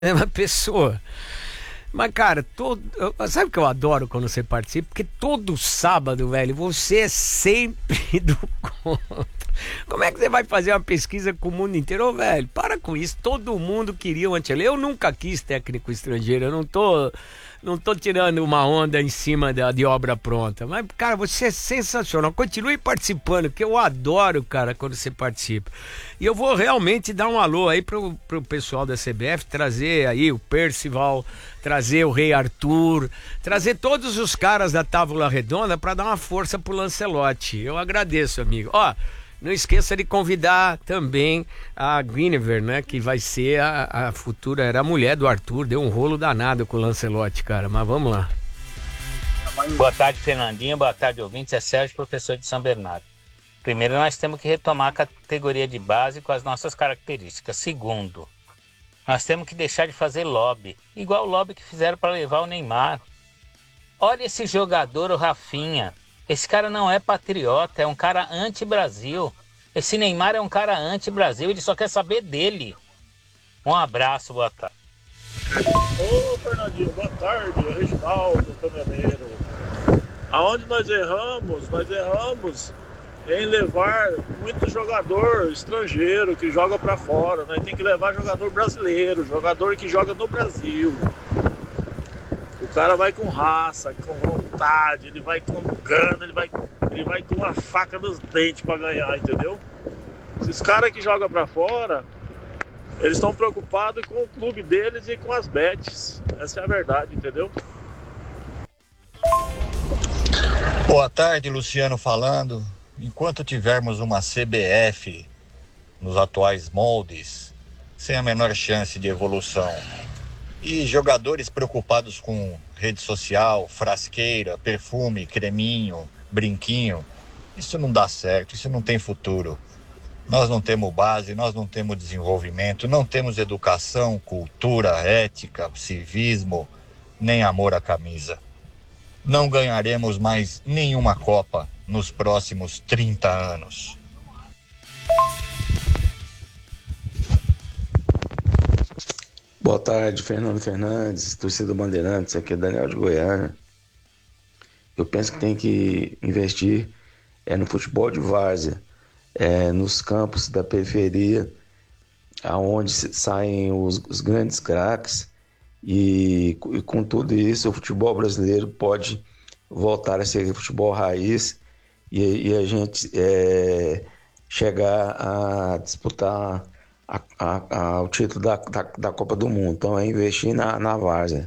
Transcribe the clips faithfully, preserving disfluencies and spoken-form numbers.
É uma pessoa. Mas, cara, todo, sabe o que eu adoro quando você participa? Porque todo sábado, velho, você é sempre do contra. Como é que você vai fazer uma pesquisa com o mundo inteiro? Ô, velho, para com isso. Todo mundo queria o Ancelotti. Eu nunca quis técnico estrangeiro. Eu não tô, não tô tirando uma onda em cima da, de obra pronta. Mas, cara, você é sensacional. Continue participando, que eu adoro, cara, quando você participa. E eu vou realmente dar um alô aí pro, pro pessoal da C B F, trazer aí o Percival, trazer o Rei Arthur, trazer todos os caras da Távola Redonda para dar uma força pro Lancelotti. Eu agradeço, amigo. Ó, não esqueça de convidar também a Guinevere, né? Que vai ser a, a futura, era a mulher do Arthur, deu um rolo danado com o Lancelotti, cara. Mas vamos lá. Boa tarde, Fernandinho. Boa tarde, ouvintes. É Sérgio, professor de São Bernardo. Primeiro, nós temos que retomar a categoria de base com as nossas características. Segundo, nós temos que deixar de fazer lobby, igual o lobby que fizeram para levar o Neymar. Olha esse jogador, o Rafinha. Esse cara não é patriota, é um cara anti-Brasil. Esse Neymar é um cara anti-Brasil, ele só quer saber dele. Um abraço, boa tarde. Ô, Fernandinho, boa tarde. É Reginaldo, caminhoneiro. Aonde nós erramos? Nós erramos em levar muito jogador estrangeiro que joga pra fora. Nós tem que levar jogador brasileiro, jogador que joga no Brasil. O cara vai com raça, com vontade, ele vai com gana, ele vai, ele vai com uma faca nos dentes pra ganhar, entendeu? Esses caras que jogam pra fora, eles estão preocupados com o clube deles e com as bets. Essa é a verdade, entendeu? Boa tarde, Luciano falando. Enquanto tivermos uma C B F nos atuais moldes, sem a menor chance de evolução, e jogadores preocupados com rede social, frasqueira, perfume, creminho, brinquinho, isso não dá certo, isso não tem futuro. Nós não temos base, nós não temos desenvolvimento, não temos educação, cultura, ética, civismo, nem amor à camisa. Não ganharemos mais nenhuma Copa nos próximos trinta anos. Boa tarde, Fernando Fernandes, torcedor Bandeirantes, aqui é Daniel de Goiânia. Eu penso que tem que investir é, no futebol de várzea, é, nos campos da periferia, aonde saem os, os grandes craques, e, e com tudo isso o futebol brasileiro pode voltar a ser futebol raiz e, e a gente é, chegar a disputar A, a, a, o título da, da, da Copa do Mundo. Então é investir na, na várzea.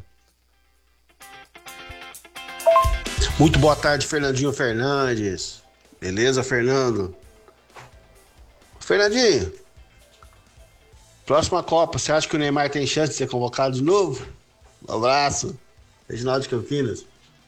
Muito boa tarde, Fernandinho Fernandes. Beleza, Fernando? Fernandinho, próxima Copa, você acha que o Neymar tem chance de ser convocado de novo? Um abraço. Reginaldo de Campinas.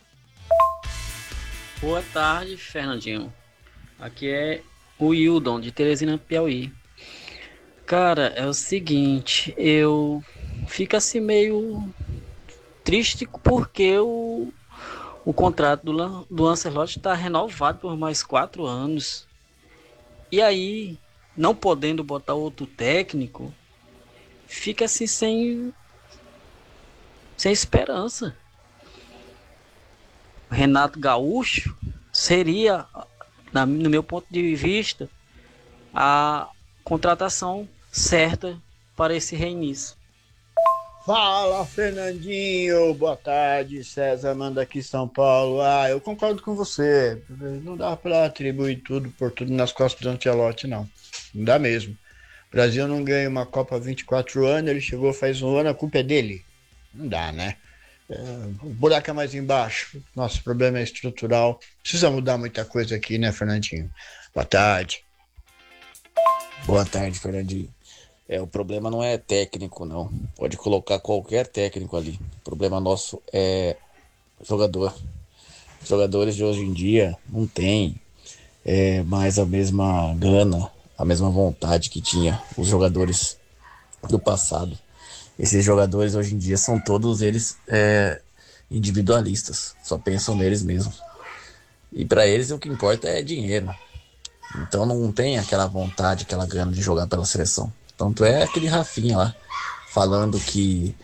Boa tarde, Fernandinho. Aqui é o Hildon, de Teresina, Piauí. Cara, é o seguinte, eu fico assim meio triste porque o, o contrato do, do Ancelotti está renovado por mais quatro anos. E aí, não podendo botar outro técnico, fica assim sem, sem esperança. Renato Gaúcho seria, na, no meu ponto de vista, a contratação certa para esse reinício. Fala, Fernandinho, boa tarde, César manda aqui São Paulo. Ah, eu concordo com você, não dá para atribuir tudo por tudo nas costas do Ancelotti, não, não dá mesmo. O Brasil não ganha uma Copa há vinte e quatro anos, ele chegou faz um ano, a culpa é dele, não dá, né? É, o buraco é mais embaixo, nosso problema é estrutural, precisa mudar muita coisa aqui, né, Fernandinho? Boa tarde. Boa tarde, Fernandinho. É, o problema não é técnico, não. Pode colocar qualquer técnico ali. O problema nosso é jogador. Os jogadores de hoje em dia não têm é, mais a mesma gana, a mesma vontade que tinha os jogadores do passado. Esses jogadores hoje em dia são todos eles é, individualistas. Só pensam neles mesmos. E para eles o que importa é dinheiro. Então não tem aquela vontade, aquela gana de jogar pela seleção. Tanto é aquele Rafinha lá. falando que